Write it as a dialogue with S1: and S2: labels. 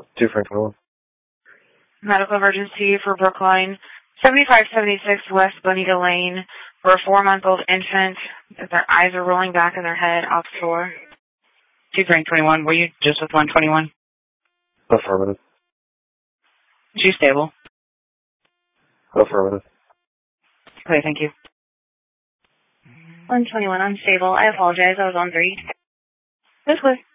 S1: 2 Frank 21.
S2: Medical emergency for Brookline, 7576 West Bonita Lane, for a 4-month-old infant. Their eyes are rolling back in their head, offshore.
S3: 2 Frank 21, were you just with 121?
S1: Affirmative.
S3: She's stable.
S1: Affirmative.
S3: Okay, thank you.
S2: 121, unstable. I apologize. I was on 3. This way.